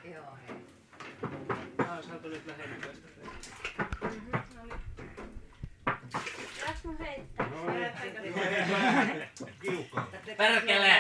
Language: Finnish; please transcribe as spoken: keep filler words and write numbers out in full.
Joo, hei. Tää on saatu nyt lähemmästä. Mhm, no niin. Läks mun heittää? No niin. Kiukaan. Perkele!